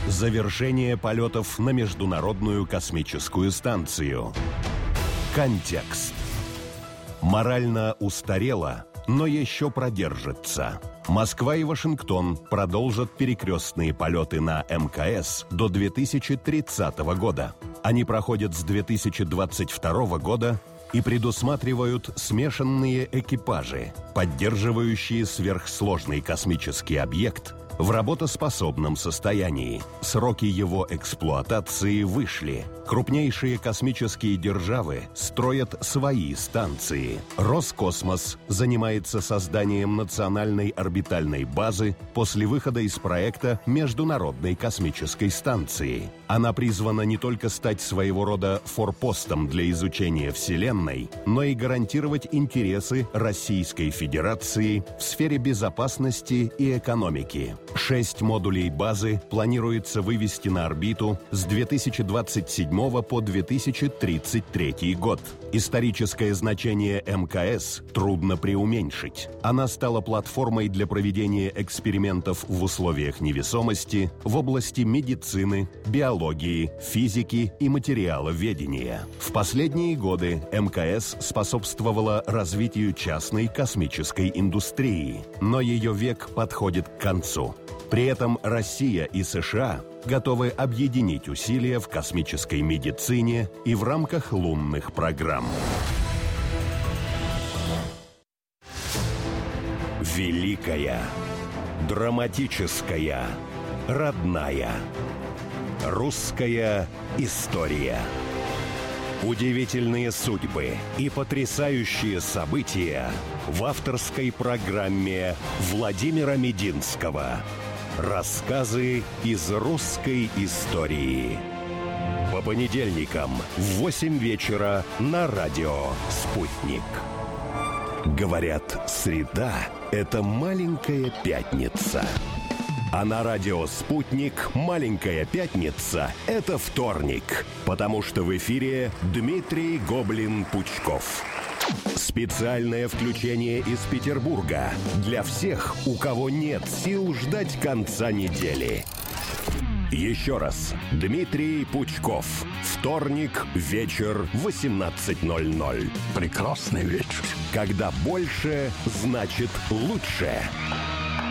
Завершение полетов на Международную космическую станцию. Контекст. Морально устарела, но еще продержится. Москва и Вашингтон продолжат перекрестные полеты на МКС до 2030 года. Они проходят с 2022 года и предусматривают смешанные экипажи, поддерживающие сверхсложный космический объект в работоспособном состоянии. Сроки его эксплуатации вышли. Крупнейшие космические державы строят свои станции. Роскосмос занимается созданием национальной орбитальной базы после выхода из проекта Международной космической станции. Она призвана не только стать своего рода форпостом для изучения Вселенной, но и гарантировать интересы Российской Федерации в сфере безопасности и экономики. 6 модулей базы планируется вывести на орбиту с 2027 по 2033 год. Историческое значение МКС трудно преуменьшить. Она стала платформой для проведения экспериментов в условиях невесомости в области медицины, биологии, физики и материаловедения. В последние годы МКС способствовала развитию частной космической индустрии, но ее век подходит к концу. При этом Россия и США готовы объединить усилия в космической медицине и в рамках лунных программ. Великая, драматическая, родная. Русская история. Удивительные судьбы и потрясающие события в авторской программе Владимира Мединского. Рассказы из русской истории. По понедельникам в 8 вечера на радио «Спутник». Говорят, среда – это маленькая пятница. А на радио «Спутник» маленькая пятница – это вторник, потому что в эфире Дмитрий Гоблин-Пучков. Специальное включение из Петербурга для всех, у кого нет сил ждать конца недели. Еще раз. Дмитрий Пучков. Вторник, вечер, 18:00. Прекрасный вечер. Когда больше, значит лучше.